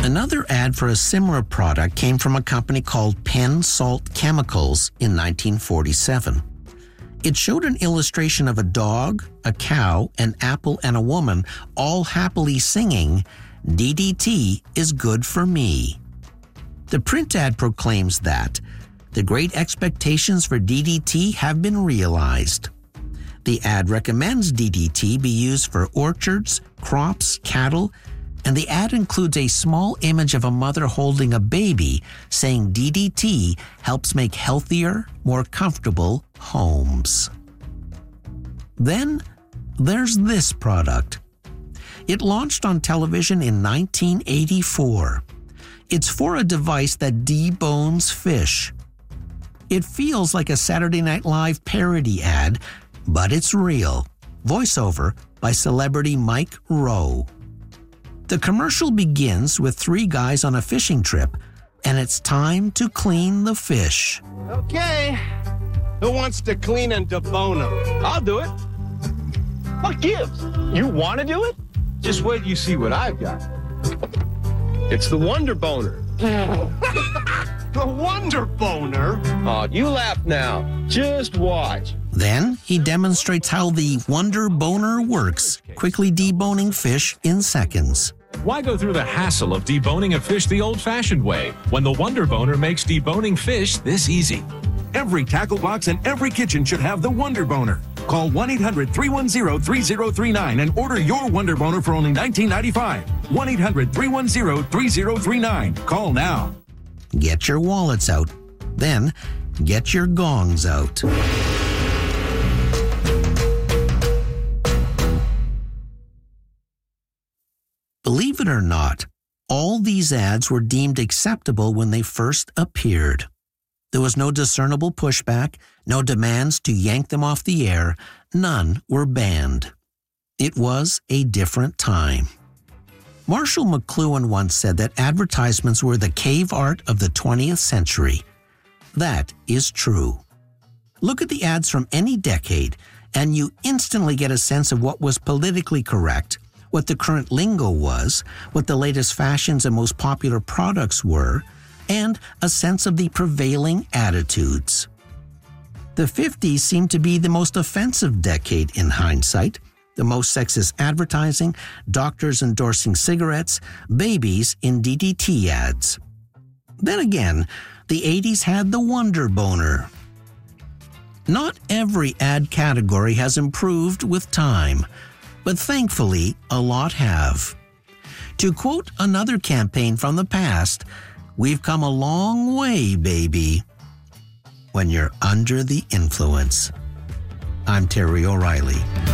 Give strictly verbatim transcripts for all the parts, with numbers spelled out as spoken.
Another ad for a similar product came from a company called Penn Salt Chemicals in nineteen forty-seven. It showed an illustration of a dog, a cow, an apple, and a woman all happily singing, "D D T is good for me." The print ad proclaims that the great expectations for D D T have been realized. The ad recommends D D T be used for orchards, crops, cattle, and the ad includes a small image of a mother holding a baby saying D D T helps make healthier, more comfortable homes. Then there's this product. It launched on television in nineteen eighty-four. It's for a device that debones fish. It feels like a Saturday Night Live parody ad, but it's real. Voiceover by celebrity Mike Rowe. The commercial begins with three guys on a fishing trip, and it's time to clean the fish. Okay. Who wants to clean and debone them? I'll do it. What gives? You want to do it? Just wait till you see what I've got. It's the Wonder Boner. The Wonder Boner? Oh, you laugh now. Just watch. Then he demonstrates how the Wonder Boner works, quickly deboning fish in seconds. Why go through the hassle of deboning a fish the old-fashioned way when the Wonder Boner makes deboning fish this easy? Every tackle box and every kitchen should have the Wonder Boner. Call one eight hundred three one zero three zero three nine and order your Wonder Boner for only nineteen ninety-five dollars. one eight hundred three one zero three zero three nine. Call now. Get your wallets out. Then get your gongs out. Believe it or not, all these ads were deemed acceptable when they first appeared. There was no discernible pushback, no demands to yank them off the air. None were banned. It was a different time. Marshall McLuhan once said that advertisements were the cave art of the twentieth century. That is true. Look at the ads from any decade, and you instantly get a sense of what was politically correct, what the current lingo was, what the latest fashions and most popular products were, and a sense of the prevailing attitudes. The fifties seemed to be the most offensive decade in hindsight, the most sexist advertising, doctors endorsing cigarettes, babies in D D T ads. Then again, the eighties had the Wonder Boner. Not every ad category has improved with time, but thankfully, a lot have. To quote another campaign from the past, we've come a long way, baby, when you're under the influence. I'm Terry O'Reilly.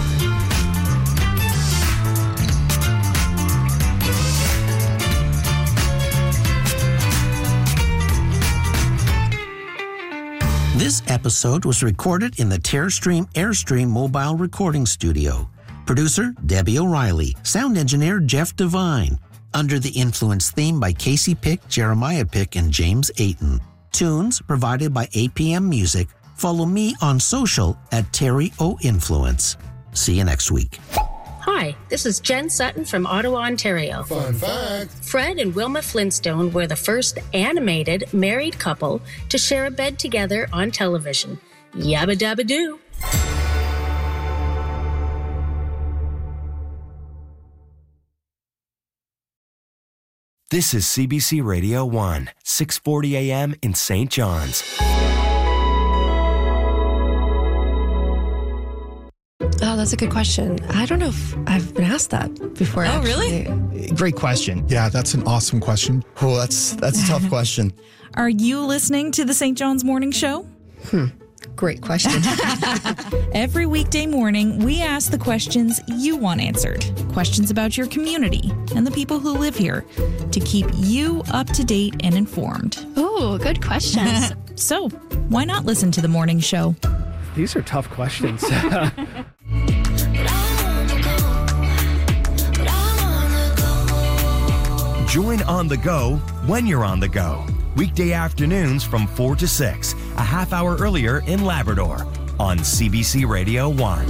This episode was recorded in the Terrestream Airstream mobile recording studio. Producer, Debbie O'Reilly. Sound engineer, Jeff Devine. Under the Influence theme by Casey Pick, Jeremiah Pick, and James Ayton. Tunes provided by A P M Music. Follow me on social at Terry O Influence. See you next week. Hi, this is Jen Sutton from Ottawa, Ontario. Fun fact. Fred and Wilma Flintstone were the first animated married couple to share a bed together on television. Yabba dabba doo. This is C B C Radio one, six forty a.m. in Saint John's. Oh, that's a good question. I don't know if I've been asked that before. Oh, actually. really? Great question. Yeah, that's an awesome question. Oh, that's that's a tough question. Are you listening to the Saint John's Morning Show? Hmm. Great question. Every weekday morning, we ask the questions you want answered. Questions about your community and the people who live here to keep you up to date and informed. Ooh, good questions. So, why not listen to the morning show? These are tough questions. Join On the Go when you're on the go. Weekday afternoons from four to six, a half hour earlier in Labrador on C B C Radio one.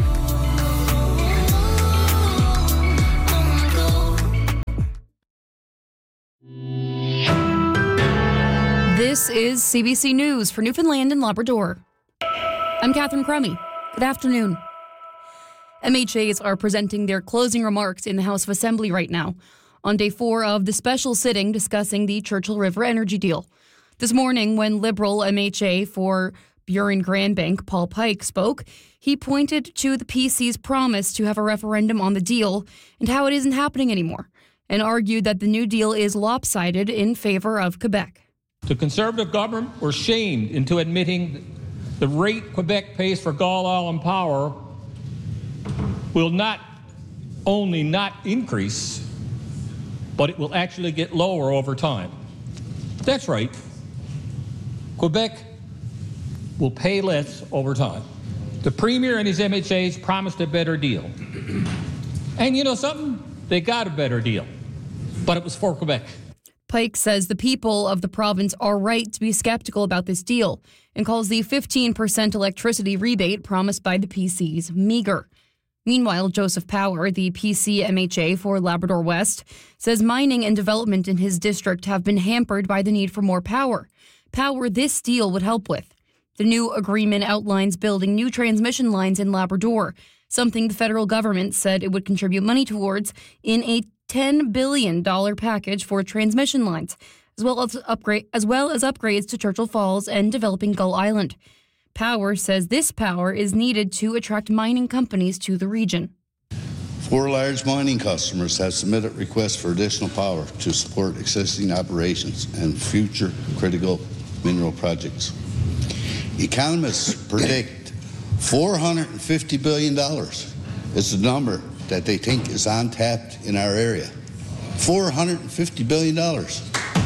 This is C B C News for Newfoundland and Labrador. I'm Catherine Crummy. Good afternoon. M H As are presenting their closing remarks in the House of Assembly right now, on day four of the special sitting discussing the Churchill River energy deal. This morning, when Liberal M H A for Buren-Granbank, Paul Pike, spoke, he pointed to the P C's promise to have a referendum on the deal and how it isn't happening anymore, and argued that the new deal is lopsided in favour of Quebec. The Conservative government were shamed into admitting the rate Quebec pays for Gulf Oil and Power will not only not increase, but it will actually get lower over time. That's right. Quebec will pay less over time. The Premier and his M H As promised a better deal. And you know something? They got a better deal. But it was for Quebec. Pike says the people of the province are right to be skeptical about this deal and calls the fifteen percent electricity rebate promised by the P Cs meager. Meanwhile, Joseph Power, the P C M H A for Labrador West, says mining and development in his district have been hampered by the need for more power. Power this deal would help with. The new agreement outlines building new transmission lines in Labrador, something the federal government said it would contribute money towards in a ten billion dollars package for transmission lines, as well as upgrade as well as upgrades to Churchill Falls and developing Gull Island. Power says this power is needed to attract mining companies to the region. Four large mining customers have submitted requests for additional power to support existing operations and future critical mineral projects. Economists predict four hundred fifty billion dollars is the number that they think is untapped in our area. four hundred fifty billion dollars.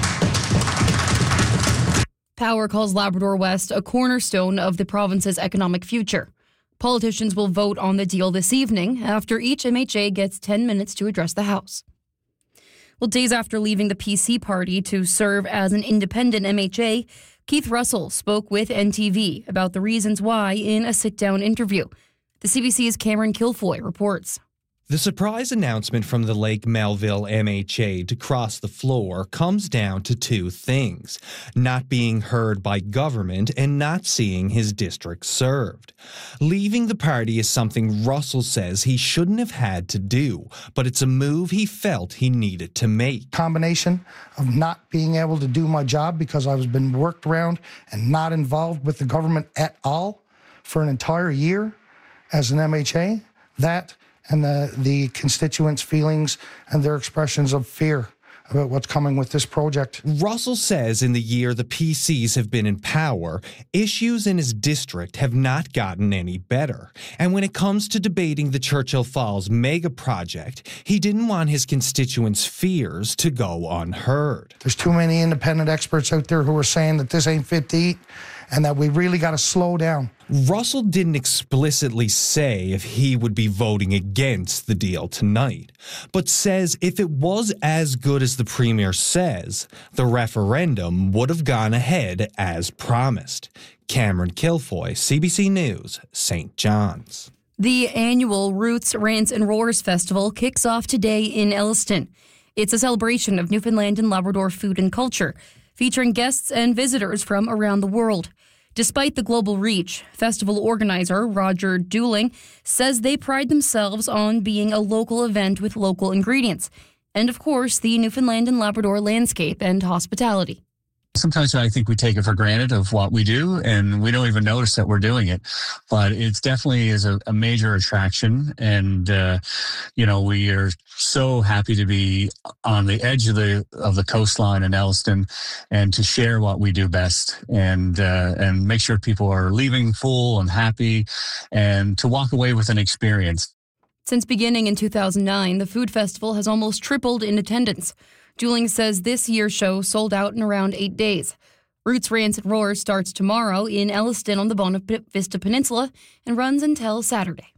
Power calls Labrador West a cornerstone of the province's economic future. Politicians will vote on the deal this evening after each M H A gets ten minutes to address the House. Well, days after leaving the P C party to serve as an independent M H A, Keith Russell spoke with N T V about the reasons why in a sit-down interview. The C B C's Cameron Kilfoy reports. The surprise announcement from the Lake Melville M H A to cross the floor comes down to two things: not being heard by government and not seeing his district served. Leaving the party is something Russell says he shouldn't have had to do, but it's a move he felt he needed to make. Combination of not being able to do my job because I was been worked around and not involved with the government at all for an entire year as an M H A, that and the, the constituents' feelings and their expressions of fear about what's coming with this project. Russell says in the year the P Cs have been in power, issues in his district have not gotten any better. And when it comes to debating the Churchill Falls mega project, he didn't want his constituents' fears to go unheard. There's too many independent experts out there who are saying that this ain't fit to eat and that we really got to slow down. Russell didn't explicitly say if he would be voting against the deal tonight, but says if it was as good as the Premier says, the referendum would have gone ahead as promised. Cameron Kilfoy, C B C News, Saint John's. The annual Roots, Rants and Roars Festival kicks off today in Elliston. It's a celebration of Newfoundland and Labrador food and culture, featuring guests and visitors from around the world. Despite the global reach, festival organizer Roger Dooling says they pride themselves on being a local event with local ingredients, and of course, the Newfoundland and Labrador landscape and hospitality. Sometimes I think we take it for granted of what we do, and we don't even notice that we're doing it. But it's definitely is a, a major attraction, and uh, you know we are so happy to be on the edge of the of the coastline in Elliston, and to share what we do best, and uh, and make sure people are leaving full and happy, and to walk away with an experience. Since beginning in two thousand nine, the food festival has almost tripled in attendance. Dooling says this year's show sold out in around eight days. Roots, Rants and Roars starts tomorrow in Elliston on the Bona Vista Peninsula and runs until Saturday.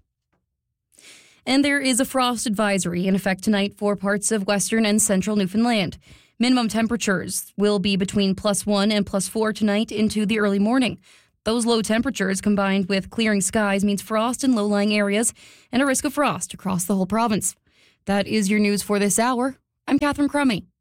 And there is a frost advisory in effect tonight for parts of western and central Newfoundland. Minimum temperatures will be between plus one and plus four tonight into the early morning. Those low temperatures combined with clearing skies means frost in low-lying areas and a risk of frost across the whole province. That is your news for this hour. I'm Catherine Crummy.